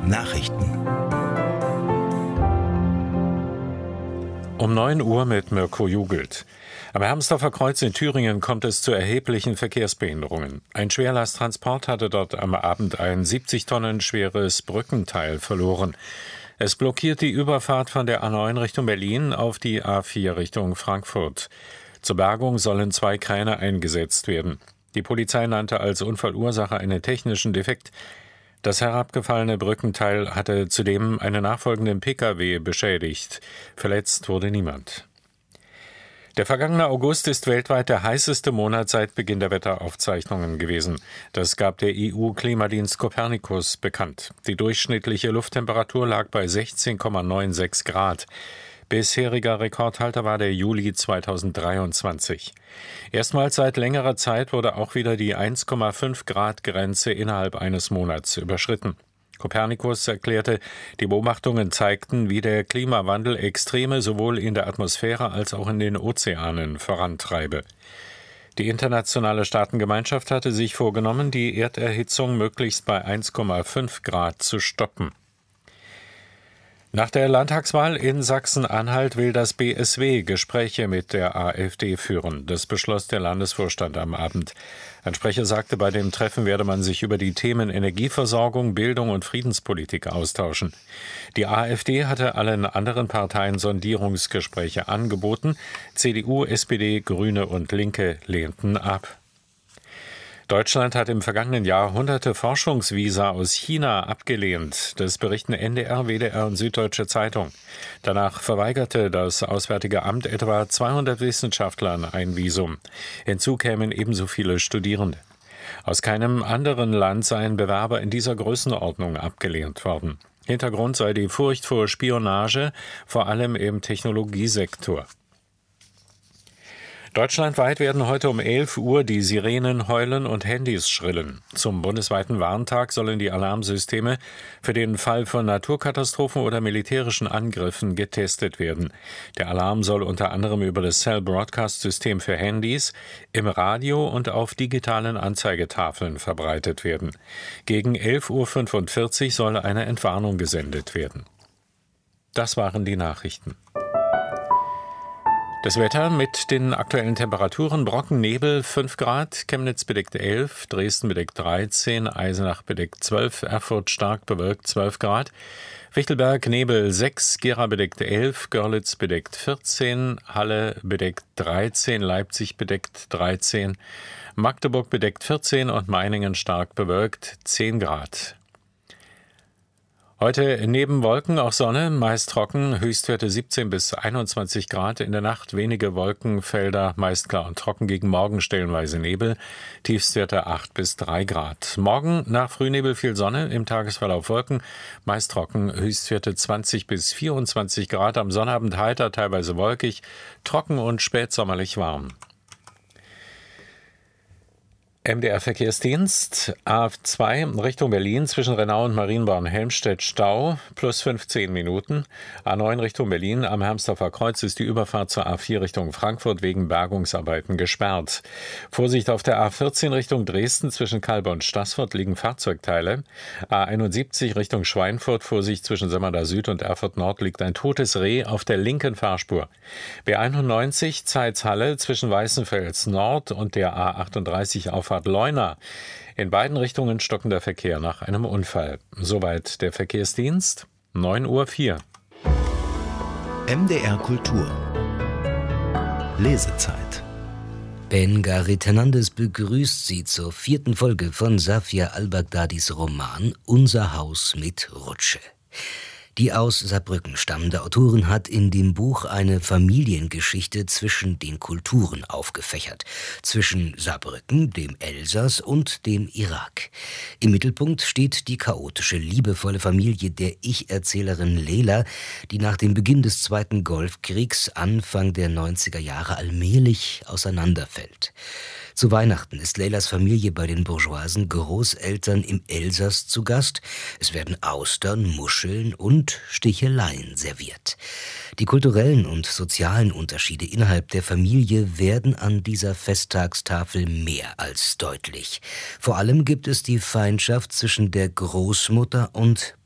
Nachrichten. Um 9 Uhr mit Mirko Jugelt. Am Hermsdorfer Kreuz in Thüringen kommt es zu erheblichen Verkehrsbehinderungen. Ein Schwerlasttransport hatte dort am Abend ein 70 Tonnen schweres Brückenteil verloren. Es blockiert die Überfahrt von der A9 Richtung Berlin auf die A4 Richtung Frankfurt. Zur Bergung sollen 2 Kräne eingesetzt werden. Die Polizei nannte als Unfallursache einen technischen Defekt. Das herabgefallene Brückenteil hatte zudem einen nachfolgenden Pkw beschädigt. Verletzt wurde niemand. Der vergangene August ist weltweit der heißeste Monat seit Beginn der Wetteraufzeichnungen gewesen. Das gab der EU-Klimadienst Copernicus bekannt. Die durchschnittliche Lufttemperatur lag bei 16,96 Grad. Bisheriger Rekordhalter war der Juli 2023. Erstmals seit längerer Zeit wurde auch wieder die 1,5 Grad Grenze innerhalb eines Monats überschritten. Copernicus erklärte, die Beobachtungen zeigten, wie der Klimawandel Extreme sowohl in der Atmosphäre als auch in den Ozeanen vorantreibe. Die internationale Staatengemeinschaft hatte sich vorgenommen, die Erderhitzung möglichst bei 1,5 Grad zu stoppen. Nach der Landtagswahl in Sachsen-Anhalt will das BSW Gespräche mit der AfD führen. Das beschloss der Landesvorstand am Abend. Ein Sprecher sagte, bei dem Treffen werde man sich über die Themen Energieversorgung, Bildung und Friedenspolitik austauschen. Die AfD hatte allen anderen Parteien Sondierungsgespräche angeboten. CDU, SPD, Grüne und Linke lehnten ab. Deutschland hat im vergangenen Jahr hunderte Forschungsvisa aus China abgelehnt. Das berichten NDR, WDR und Süddeutsche Zeitung. Danach verweigerte das Auswärtige Amt etwa 200 Wissenschaftlern ein Visum. Hinzu kämen ebenso viele Studierende. Aus keinem anderen Land seien Bewerber in dieser Größenordnung abgelehnt worden. Hintergrund sei die Furcht vor Spionage, vor allem im Technologiesektor. Deutschlandweit werden heute um 11 Uhr die Sirenen heulen und Handys schrillen. Zum bundesweiten Warntag sollen die Alarmsysteme für den Fall von Naturkatastrophen oder militärischen Angriffen getestet werden. Der Alarm soll unter anderem über das Cell Broadcast System für Handys, im Radio und auf digitalen Anzeigetafeln verbreitet werden. Gegen 11:45 Uhr soll eine Entwarnung gesendet werden. Das waren die Nachrichten. Das Wetter mit den aktuellen Temperaturen: Brockennebel 5 Grad, Chemnitz bedeckt 11, Dresden bedeckt 13, Eisenach bedeckt 12, Erfurt stark bewölkt 12 Grad, Fichtelberg Nebel 6, Gera bedeckt 11, Görlitz bedeckt 14, Halle bedeckt 13, Leipzig bedeckt 13, Magdeburg bedeckt 14 und Meiningen stark bewölkt 10 Grad. Heute neben Wolken auch Sonne, meist trocken, Höchstwerte 17 bis 21 Grad. In der Nacht wenige Wolkenfelder, meist klar und trocken, gegen Morgen stellenweise Nebel, Tiefstwerte 8 bis 3 Grad. Morgen nach Frühnebel viel Sonne, im Tagesverlauf Wolken, meist trocken, Höchstwerte 20 bis 24 Grad. Am Sonnabend heiter, teilweise wolkig, trocken und spätsommerlich warm. MDR-Verkehrsdienst, A2 Richtung Berlin zwischen Rennau und Marienborn-Helmstedt Stau, plus 15 Minuten. A9 Richtung Berlin am Hermsdorfer Kreuz ist die Überfahrt zur A4 Richtung Frankfurt wegen Bergungsarbeiten gesperrt. Vorsicht auf der A14 Richtung Dresden zwischen Kalbe und Staßfurt liegen Fahrzeugteile. A71 Richtung Schweinfurt, Vorsicht zwischen Sömmerda Süd und Erfurt Nord liegt ein totes Reh auf der linken Fahrspur. B91 Zeitz-Halle zwischen Weißenfels Nord und der A38 Auffahrt Leuna. In beiden Richtungen stockender Verkehr nach einem Unfall. Soweit der Verkehrsdienst, 9:04 Uhr. MDR Kultur. Lesezeit. Ben Garit Hernandez begrüßt Sie zur 4. Folge von Safia al-Baghdadis Roman Unser Haus mit Rutsche. Die aus Saarbrücken stammende Autorin hat in dem Buch eine Familiengeschichte zwischen den Kulturen aufgefächert, zwischen Saarbrücken, dem Elsass und dem Irak. Im Mittelpunkt steht die chaotische, liebevolle Familie der Ich-Erzählerin Lela, die nach dem Beginn des Zweiten Golfkriegs Anfang der 90er Jahre allmählich auseinanderfällt. Zu Weihnachten ist Leylas Familie bei den bourgeoisen Großeltern im Elsass zu Gast. Es werden Austern, Muscheln und Sticheleien serviert. Die kulturellen und sozialen Unterschiede innerhalb der Familie werden an dieser Festtagstafel mehr als deutlich. Vor allem gibt es die Feindschaft zwischen der Großmutter und